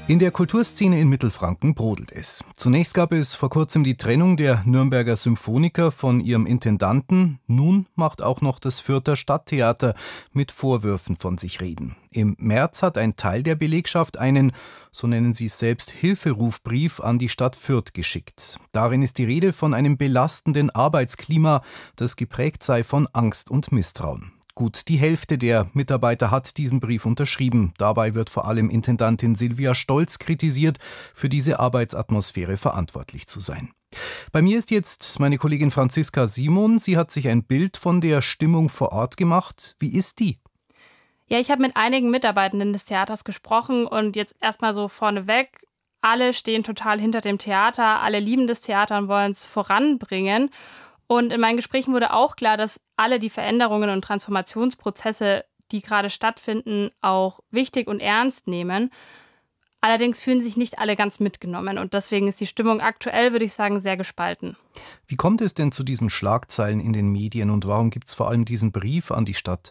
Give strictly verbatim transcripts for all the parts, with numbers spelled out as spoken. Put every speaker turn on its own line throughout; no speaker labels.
In der Kulturszene in Mittelfranken brodelt es. Zunächst gab es vor kurzem die Trennung der Nürnberger Symphoniker von ihrem Intendanten. Nun macht auch noch das Fürther Stadttheater mit Vorwürfen von sich reden. Im März hat ein Teil der Belegschaft einen, so nennen sie es selbst, Hilferufbrief an die Stadt Fürth geschickt. Darin ist die Rede von einem belastenden Arbeitsklima, das geprägt sei von Angst und Misstrauen. Gut die Hälfte der Mitarbeiter hat diesen Brief unterschrieben. Dabei wird vor allem Intendantin Silvia Stolz kritisiert, für diese Arbeitsatmosphäre verantwortlich zu sein. Bei mir ist jetzt meine Kollegin Franziska Simon. Sie hat sich ein Bild von der Stimmung vor Ort gemacht. Wie ist die?
Ja, ich habe mit einigen Mitarbeitenden des Theaters gesprochen und jetzt erstmal so vorneweg. Alle stehen total hinter dem Theater, alle lieben das Theater und wollen es voranbringen. Und in meinen Gesprächen wurde auch klar, dass alle die Veränderungen und Transformationsprozesse, die gerade stattfinden, auch wichtig und ernst nehmen. Allerdings fühlen sich nicht alle ganz mitgenommen und deswegen ist die Stimmung aktuell, würde ich sagen, sehr gespalten.
Wie kommt es denn zu diesen Schlagzeilen in den Medien und warum gibt es vor allem diesen Brief an die Stadt?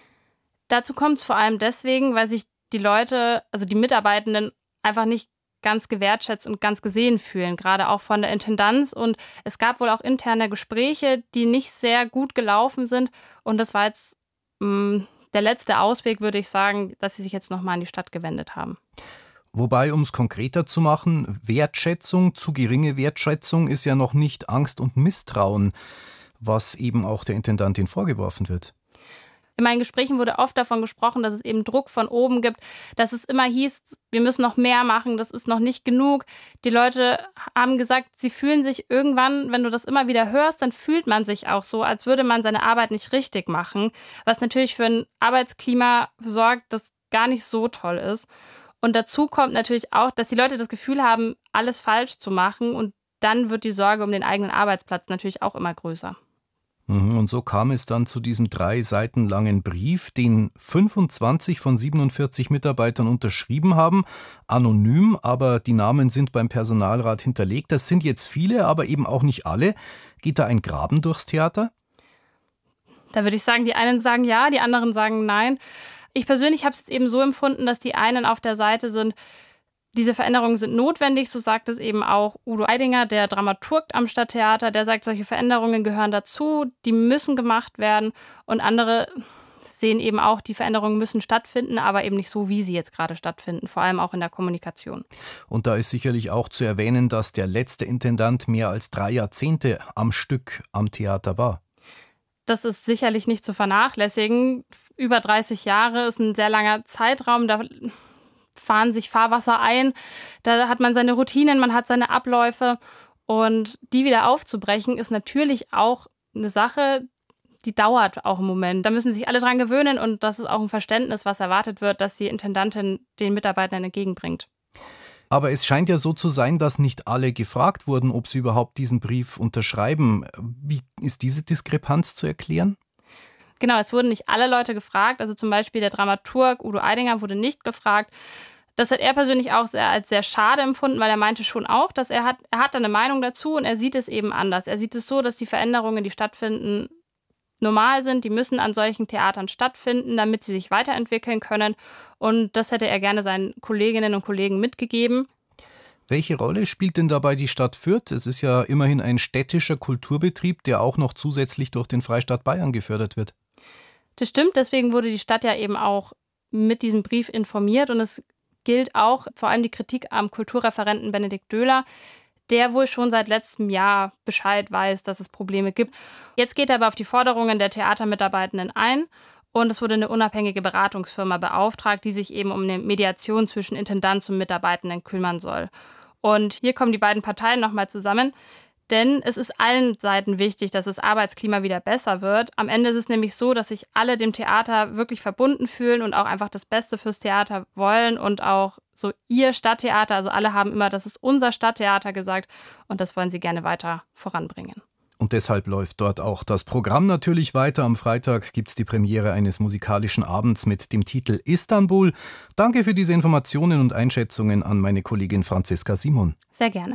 Dazu kommt es vor allem deswegen, weil sich die Leute, also die Mitarbeitenden, einfach nicht ganz gewertschätzt und ganz gesehen fühlen, gerade auch von der Intendanz. Und es gab wohl auch interne Gespräche, die nicht sehr gut gelaufen sind. Und das war jetzt mh, der letzte Ausweg, würde ich sagen, dass sie sich jetzt nochmal an die Stadt gewendet haben.
Wobei, um es konkreter zu machen, Wertschätzung, zu geringe Wertschätzung ist ja noch nicht Angst und Misstrauen, was eben auch der Intendantin vorgeworfen wird.
In meinen Gesprächen wurde oft davon gesprochen, dass es eben Druck von oben gibt, dass es immer hieß, wir müssen noch mehr machen, das ist noch nicht genug. Die Leute haben gesagt, sie fühlen sich irgendwann, wenn du das immer wieder hörst, dann fühlt man sich auch so, als würde man seine Arbeit nicht richtig machen, was natürlich für ein Arbeitsklima sorgt, das gar nicht so toll ist. Und dazu kommt natürlich auch, dass die Leute das Gefühl haben, alles falsch zu machen und dann wird die Sorge um den eigenen Arbeitsplatz natürlich auch immer größer.
Und so kam es dann zu diesem drei Seiten langen Brief, den fünfundzwanzig von siebenundvierzig Mitarbeitern unterschrieben haben. Anonym, aber die Namen sind beim Personalrat hinterlegt. Das sind jetzt viele, aber eben auch nicht alle. Geht da ein Graben durchs Theater?
Da würde ich sagen, die einen sagen ja, die anderen sagen nein. Ich persönlich habe es jetzt eben so empfunden, dass die einen auf der Seite sind, diese Veränderungen sind notwendig, so sagt es eben auch Udo Eidinger, der Dramaturg am Stadttheater. Der sagt, solche Veränderungen gehören dazu, die müssen gemacht werden. Und andere sehen eben auch, die Veränderungen müssen stattfinden, aber eben nicht so, wie sie jetzt gerade stattfinden, vor allem auch in der Kommunikation.
Und da ist sicherlich auch zu erwähnen, dass der letzte Intendant mehr als drei Jahrzehnte am Stück am Theater war.
Das ist sicherlich nicht zu vernachlässigen. Über dreißig Jahre ist ein sehr langer Zeitraum, da fahren sich Fahrwasser ein, da hat man seine Routinen, man hat seine Abläufe und die wieder aufzubrechen ist natürlich auch eine Sache, die dauert auch im Moment. Da müssen sich alle dran gewöhnen und das ist auch ein Verständnis, was erwartet wird, dass die Intendantin den Mitarbeitern entgegenbringt.
Aber es scheint ja so zu sein, dass nicht alle gefragt wurden, ob sie überhaupt diesen Brief unterschreiben. Wie ist diese Diskrepanz zu erklären?
Genau, es wurden nicht alle Leute gefragt. Also zum Beispiel der Dramaturg Udo Eidinger wurde nicht gefragt. Das hat er persönlich auch sehr, als sehr schade empfunden, weil er meinte schon auch, dass er hat, er hat eine Meinung dazu und er sieht es eben anders. Er sieht es so, dass die Veränderungen, die stattfinden, normal sind. Die müssen an solchen Theatern stattfinden, damit sie sich weiterentwickeln können. Und das hätte er gerne seinen Kolleginnen und Kollegen mitgegeben.
Welche Rolle spielt denn dabei die Stadt Fürth? Es ist ja immerhin ein städtischer Kulturbetrieb, der auch noch zusätzlich durch den Freistaat Bayern gefördert wird.
Das stimmt, deswegen wurde die Stadt ja eben auch mit diesem Brief informiert und es gilt auch vor allem die Kritik am Kulturreferenten Benedikt Döhler, der wohl schon seit letztem Jahr Bescheid weiß, dass es Probleme gibt. Jetzt geht er aber auf die Forderungen der Theatermitarbeitenden ein und es wurde eine unabhängige Beratungsfirma beauftragt, die sich eben um eine Mediation zwischen Intendanz und Mitarbeitenden kümmern soll. Und hier kommen die beiden Parteien nochmal zusammen. Denn es ist allen Seiten wichtig, dass das Arbeitsklima wieder besser wird. Am Ende ist es nämlich so, dass sich alle dem Theater wirklich verbunden fühlen und auch einfach das Beste fürs Theater wollen und auch so ihr Stadttheater, also alle haben immer, das ist unser Stadttheater gesagt und das wollen sie gerne weiter voranbringen.
Und deshalb läuft dort auch das Programm natürlich weiter. Am Freitag gibt es die Premiere eines musikalischen Abends mit dem Titel Istanbul. Danke für diese Informationen und Einschätzungen an meine Kollegin Franziska Simon.
Sehr gerne.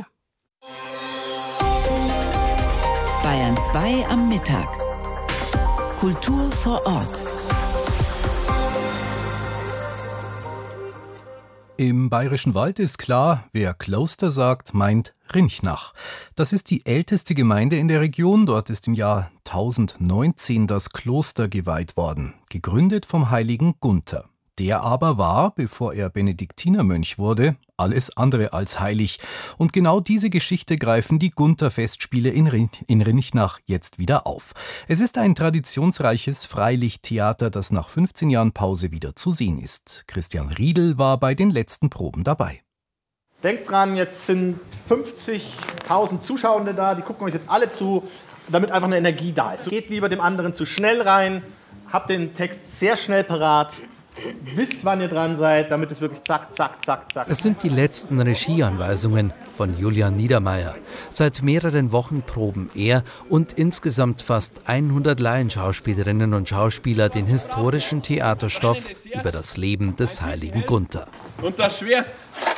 Bayern zwei am Mittag. Kultur vor Ort.
Im Bayerischen Wald ist klar, wer Kloster sagt, meint Rinchnach. Das ist die älteste Gemeinde in der Region. Dort ist im Jahr tausendneunzehn das Kloster geweiht worden, gegründet vom heiligen Gunther. Der aber war, bevor er Benediktinermönch wurde, alles andere als heilig. Und genau diese Geschichte greifen die Gunther-Festspiele in, Rin- in Rinchnach jetzt wieder auf. Es ist ein traditionsreiches Freilichttheater, das nach fünfzehn Jahren Pause wieder zu sehen ist. Christian Riedl war bei den letzten Proben dabei.
Denkt dran, jetzt sind fünfzigtausend Zuschauende da, die gucken euch jetzt alle zu, damit einfach eine Energie da ist. Geht lieber dem anderen zu schnell rein, habt den Text sehr schnell parat. Wisst, wann ihr dran seid, damit es wirklich zack, zack, zack, zack.
Es sind die letzten Regieanweisungen von Julian Niedermeyer. Seit mehreren Wochen proben er und insgesamt fast hundert Laienschauspielerinnen und Schauspieler den historischen Theaterstoff über das Leben des heiligen Gunther.
Und das Schwert,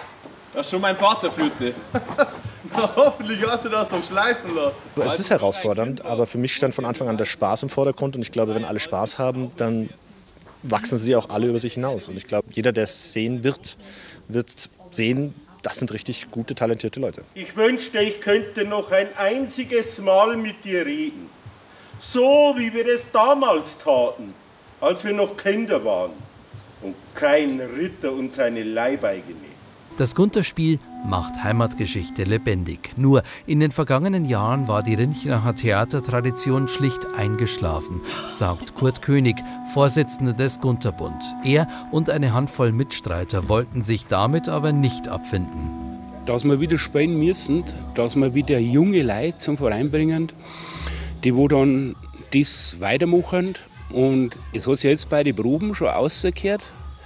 das schon mein Vater führte. Hoffentlich hast du das noch schleifen lassen.
Es ist herausfordernd, aber für mich stand von Anfang an der Spaß im Vordergrund. Und ich glaube, wenn alle Spaß haben, dann wachsen sie auch alle über sich hinaus. Und ich glaube, jeder, der es sehen wird, wird sehen, das sind richtig gute, talentierte Leute.
Ich wünschte, ich könnte noch ein einziges Mal mit dir reden. So, wie wir es damals taten, als wir noch Kinder waren und kein Ritter uns seine Leibeigene.
Das Gunther-Spiel macht Heimatgeschichte lebendig. Nur in den vergangenen Jahren war die Rinchnacher Theatertradition schlicht eingeschlafen, sagt Kurt König, Vorsitzender des Gunther-Bund. Er und eine Handvoll Mitstreiter wollten sich damit aber nicht abfinden.
Dass wir wieder spielen müssen, dass wir wieder junge Leute zum Verein bringen, die wo dann das weitermachen. Und es hat sich jetzt bei den Proben schon rausgekehrt,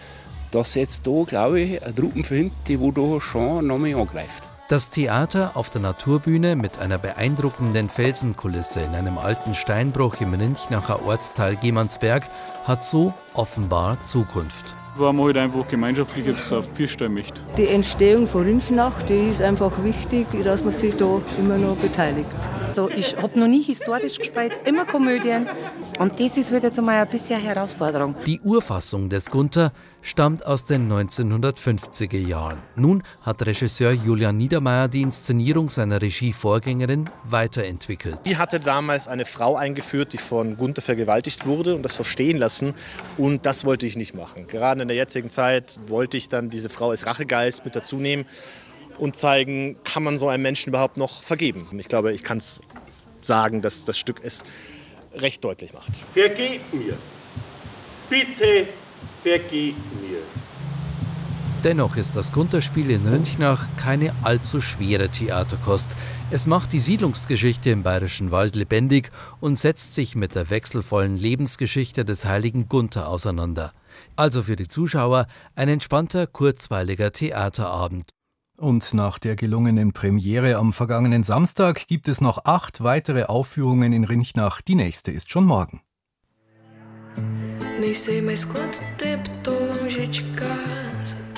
dass jetzt da, glaube ich, eine Truppe findet, die wo da schon noch mehr angreift.
Das Theater auf der Naturbühne mit einer beeindruckenden Felsenkulisse in einem alten Steinbruch im Rinchnacher Ortsteil Gemansberg hat so offenbar Zukunft.
Weil man halt einfach gemeinschaftlich jetzt auf die stellen möchte.
Die Entstehung von Rinchnach, die ist einfach wichtig, dass man sich da immer noch beteiligt.
Also ich habe noch nie historisch gespielt, immer Komödien. Und das ist halt jetzt einmal ein bisschen eine Herausforderung.
Die Urfassung des Gunther stammt aus den neunzehnhundertfünfziger Jahren. Nun hat Regisseur Julian Niedermeyer die Inszenierung seiner Regievorgängerin weiterentwickelt.
Die hatte damals eine Frau eingeführt, die von Gunther vergewaltigt wurde und das so stehen lassen. Und das wollte ich nicht machen. Gerade in der jetzigen Zeit wollte ich dann diese Frau als Rachegeist mit dazu nehmen und zeigen, kann man so einem Menschen überhaupt noch vergeben. Und ich glaube, ich kann es sagen, dass das Stück es recht deutlich macht.
Vergebt mir. Bitte vergebt mir.
Dennoch ist das Gunther-Spiel in Rinchnach keine allzu schwere Theaterkost. Es macht die Siedlungsgeschichte im Bayerischen Wald lebendig und setzt sich mit der wechselvollen Lebensgeschichte des heiligen Gunther auseinander. Also für die Zuschauer ein entspannter, kurzweiliger Theaterabend.
Und nach der gelungenen Premiere am vergangenen Samstag gibt es noch acht weitere Aufführungen in Rinchnach. Die nächste ist schon morgen.
Nem sei mais quanto tempo tô longe de casa.